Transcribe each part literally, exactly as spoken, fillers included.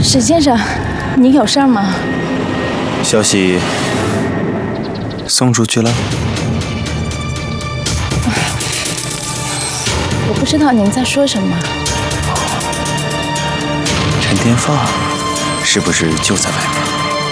史先生，你有事儿吗？ 消息送出去了。 我不知道您在说什么。 陈天放是不是就在外面？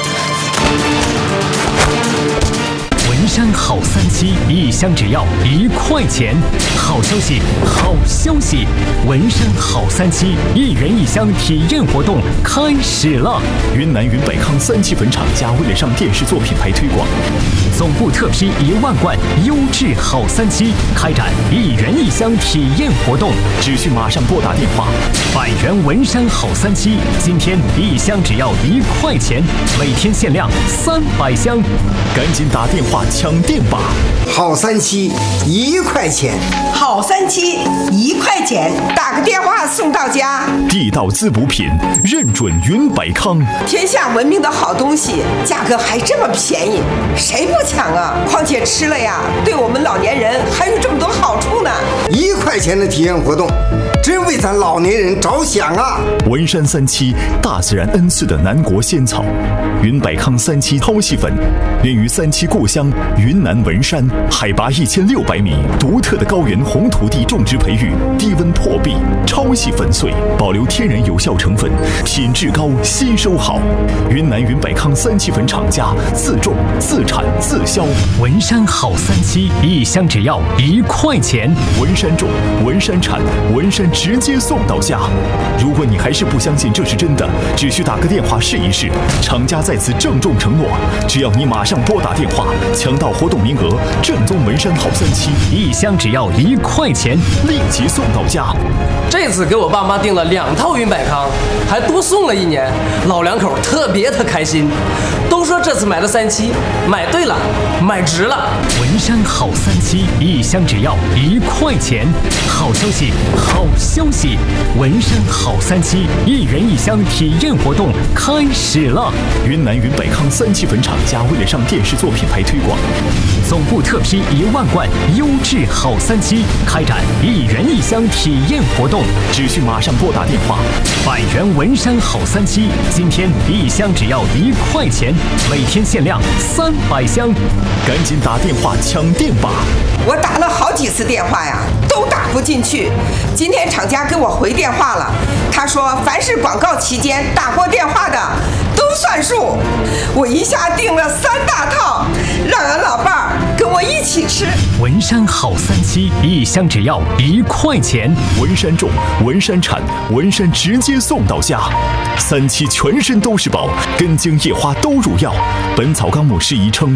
文山好三七，一箱只要一块钱。好消息，好消息！文山好三七一元一箱体验活动开始了。 云南云百康三七粉厂家为了上电视做品牌推广， 总部特批一万罐优质好三七，开展一元一箱体验活动， 只需马上拨打电话。 百元文山好三七，今天一箱只要一块钱，每天限量三百箱， 赶紧打电话抢店吧！ 好三七一块钱， 好三七一块钱，打个电话送到家。 地道滋补品，认准云百康。 天下闻名的好东西，价格还这么便宜，谁不抢啊？况且吃了呀，对我们老年人还有这么多好处呢。 一块钱的体验活动，真为咱老年人着想啊！ 文山三七，大自然恩赐的南国仙草，云百康三七超细粉，源于三七故乡云南文山，海拔一千六百米，独特的高原红土地种植培育，低温破壁，超细粉碎，保留天然有效成分，品质高，吸收好。云南云百康三七粉厂家自种自产自销， 文山好三七，一箱只要一块钱。 文山种，文山产，文山直接送到家。如果你还是不相信这是真的，只需打个电话试一试。厂家在此郑重承诺，只要你马上拨打电话，抢到活动名额，正宗文山好三七， 一箱只要一块钱， 立即送到家。 这次给我爸妈订了两套云百康，还多送了一年，老两口特别的开心，都说这次买了三七，买对了，买值了。 文山好三七，一箱只要一块钱。好消息，好消息！文山好三七一元一箱体验活动开始了。 云南云百康三七粉厂家为了上电视做品牌推广， 总部特批一万罐优质好三七，开展一元一箱体验活动， 只需马上拨打电话。 百元文山好三七，今天一箱只要一块钱，每天限量三百箱， 赶紧打电话抢店吧！ 我打了好几次电话呀，都打不进去。今天厂家给我回电话了，他说凡是广告期间打过电话的都算数。我一下订了三大套，让俺老伴儿跟我一起吃。 文山好三七，一箱只要一块钱。 文山种，文山产，文山直接送到家。三七全身都是宝，根茎叶花都入药。本草纲目适宜称